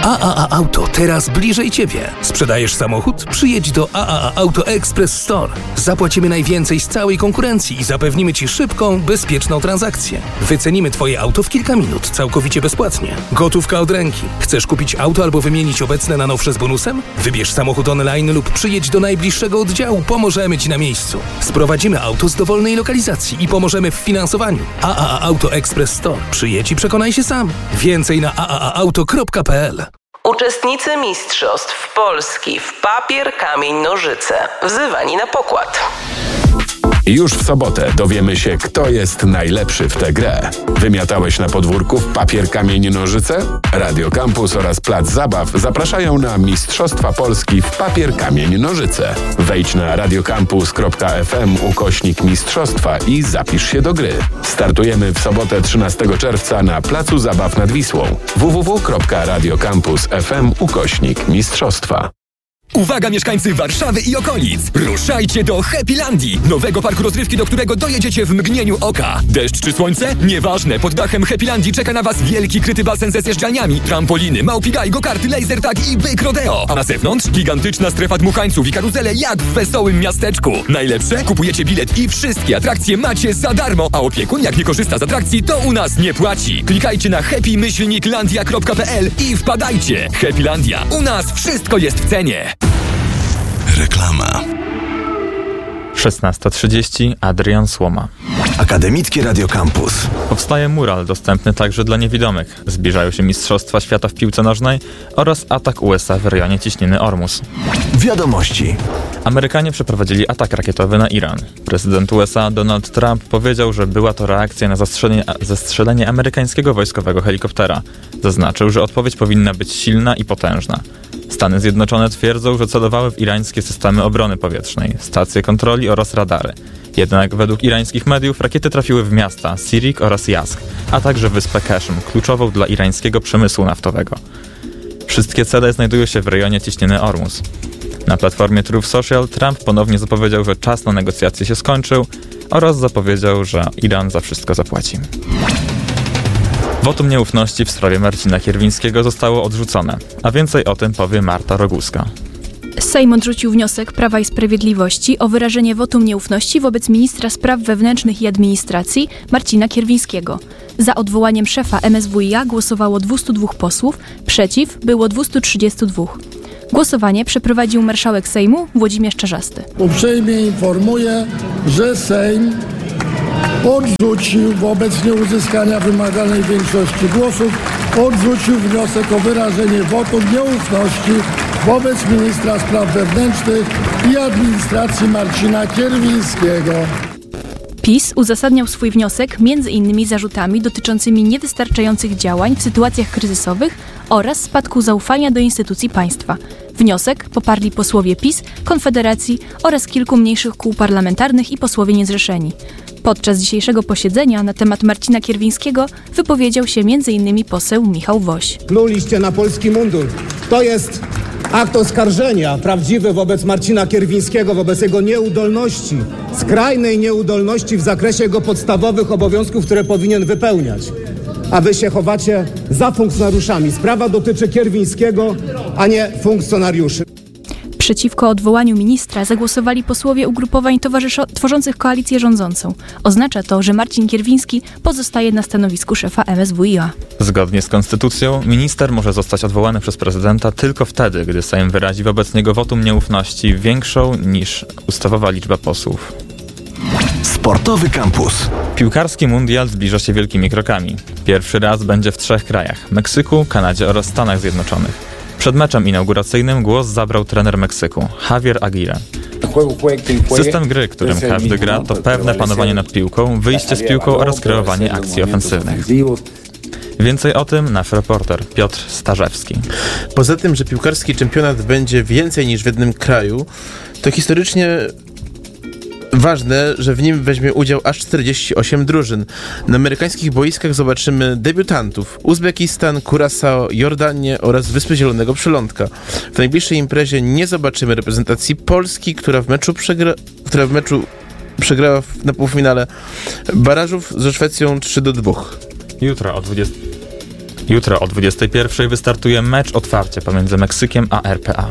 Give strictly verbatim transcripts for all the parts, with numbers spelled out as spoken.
A A A Auto teraz bliżej Ciebie. Sprzedajesz samochód? Przyjedź do A A A Auto Express Store. Zapłacimy najwięcej z całej konkurencji i zapewnimy Ci szybką, bezpieczną transakcję. Wycenimy Twoje auto w kilka minut, całkowicie bezpłatnie. Gotówka od ręki. Chcesz kupić auto albo wymienić obecne na nowsze z bonusem? Wybierz samochód online lub przyjedź do najbliższego oddziału. Pomożemy Ci na miejscu. Sprowadzimy auto z dowolnej lokalizacji i pomożemy w finansowaniu. A A A Auto Express Store. Przyjedź i przekonaj się sam. Więcej na a a a auto kropka p l. Uczestnicy Mistrzostw Polski w papier, kamień, nożyce wzywani na pokład. Już w sobotę dowiemy się, kto jest najlepszy w tę grę. Wymiatałeś na podwórku w papier, kamień, nożyce? Radio Campus oraz Plac Zabaw zapraszają na Mistrzostwa Polski w papier, kamień, nożyce. Wejdź na radiocampus kropka f m ukośnik mistrzostwa i zapisz się do gry. Startujemy w sobotę trzynastego czerwca na Placu Zabaw nad Wisłą. w w w kropka radiocampus kropka f m ukośnik mistrzostwa. Uwaga mieszkańcy Warszawy i okolic! Ruszajcie do Happylandii, nowego parku rozrywki, do którego dojedziecie w mgnieniu oka. Deszcz czy słońce? Nieważne, pod dachem Happylandii czeka na Was wielki kryty basen ze zjeżdżalniami, trampoliny, małpigaj, go-karty, laser tag i byk rodeo. A na zewnątrz gigantyczna strefa dmuchańców i karuzele jak w wesołym miasteczku. Najlepsze? Kupujecie bilet i wszystkie atrakcje macie za darmo, a opiekun jak nie korzysta z atrakcji, to u nas nie płaci. Klikajcie na happy myślnik landia kropka p l i wpadajcie. Happylandia. U nas wszystko jest w cenie. Reklama. szesnasta trzydzieści. Adrian Słoma. Akademickie Radio Campus. Powstaje mural dostępny także dla niewidomych. Zbliżają się Mistrzostwa Świata w piłce nożnej oraz atak U S A w rejonie Cieśniny Ormus. Wiadomości. Amerykanie przeprowadzili atak rakietowy na Iran. Prezydent U S A Donald Trump powiedział, że była to reakcja na zastrzelenie, zastrzelenie amerykańskiego wojskowego helikoptera. Zaznaczył, że odpowiedź powinna być silna i potężna. Stany Zjednoczone twierdzą, że celowały w irańskie systemy obrony powietrznej, stacje kontroli oraz radary. Jednak według irańskich mediów rakiety trafiły w miasta Sirik oraz Yazd, a także wyspę Keszm, kluczową dla irańskiego przemysłu naftowego. Wszystkie cele znajdują się w rejonie Cieśniny Ormus. Na platformie Truth Social Trump ponownie zapowiedział, że czas na negocjacje się skończył oraz zapowiedział, że Iran za wszystko zapłaci. Wotum nieufności w sprawie Marcina Kierwińskiego zostało odrzucone, a więcej o tym powie Marta Roguska. Sejm odrzucił wniosek Prawa i Sprawiedliwości o wyrażenie wotum nieufności wobec ministra spraw wewnętrznych i administracji Marcina Kierwińskiego. Za odwołaniem szefa M S W i a głosowało dwieście dwóch posłów, przeciw było dwieście trzydzieści dwa. Głosowanie przeprowadził marszałek Sejmu Włodzimierz Czarzasty. Uprzejmie informuję, że Sejm odrzucił wobec nieuzyskania wymaganej większości głosów, odrzucił wniosek o wyrażenie wotum nieufności wobec ministra spraw wewnętrznych i administracji Marcina Kierwińskiego. PiS uzasadniał swój wniosek między innymi zarzutami dotyczącymi niewystarczających działań w sytuacjach kryzysowych oraz spadku zaufania do instytucji państwa. Wniosek poparli posłowie PiS, Konfederacji oraz kilku mniejszych kół parlamentarnych i posłowie niezrzeszeni. Podczas dzisiejszego posiedzenia na temat Marcina Kierwińskiego wypowiedział się między innymi poseł Michał Woś. Pluliście na polski mundur. To jest akt oskarżenia prawdziwy wobec Marcina Kierwińskiego, wobec jego nieudolności, skrajnej nieudolności w zakresie jego podstawowych obowiązków, które powinien wypełniać. A wy się chowacie za funkcjonariuszami. Sprawa dotyczy Kierwińskiego, a nie funkcjonariuszy. Przeciwko odwołaniu ministra zagłosowali posłowie ugrupowań towarzyszo- tworzących koalicję rządzącą. Oznacza to, że Marcin Kierwiński pozostaje na stanowisku szefa M S W i a. Zgodnie z konstytucją minister może zostać odwołany przez prezydenta tylko wtedy, gdy Sejm wyrazi wobec niego wotum nieufności większą niż ustawowa liczba posłów. Sportowy Campus. Piłkarski mundial zbliża się wielkimi krokami. Pierwszy raz będzie w trzech krajach: Meksyku, Kanadzie oraz Stanach Zjednoczonych. Przed meczem inauguracyjnym głos zabrał trener Meksyku, Javier Aguirre. System gry, którym każdy gra, to pewne panowanie nad piłką, wyjście z piłką oraz kreowanie akcji ofensywnych. Więcej o tym nasz reporter Piotr Starzewski. Poza tym, że piłkarski czempionat będzie więcej niż w jednym kraju, to historycznie ważne, że w nim weźmie udział aż czterdzieści osiem drużyn. Na amerykańskich boiskach zobaczymy debiutantów: Uzbekistan, Curaçao, Jordanię oraz Wyspy Zielonego Przylądka. W najbliższej imprezie nie zobaczymy reprezentacji Polski, która w meczu, przegra... która w meczu przegrała w... na półfinale barażów ze Szwecją trzy do dwóch. Jutro o dwudziestej Jutro o dwudziestej pierwszej wystartuje mecz otwarcia pomiędzy Meksykiem a R P A.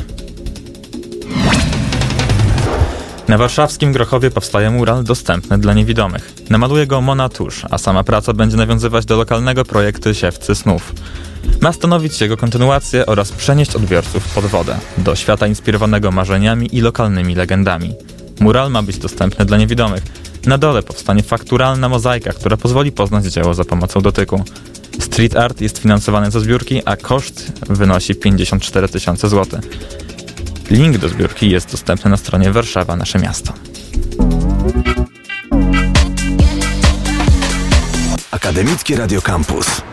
Na warszawskim Grochowie powstaje mural dostępny dla niewidomych. Namaluje go Mona Tusz, a sama praca będzie nawiązywać do lokalnego projektu Siewcy Snów. Ma stanowić jego kontynuację oraz przenieść odbiorców pod wodę, do świata inspirowanego marzeniami i lokalnymi legendami. Mural ma być dostępny dla niewidomych. Na dole powstanie fakturalna mozaika, która pozwoli poznać dzieło za pomocą dotyku. Street art jest finansowany ze zbiórki, a koszt wynosi pięćdziesiąt cztery tysiące złotych. Link do zbiórki jest dostępny na stronie Warszawa Nasze Miasto. Akademickie Radio Campus.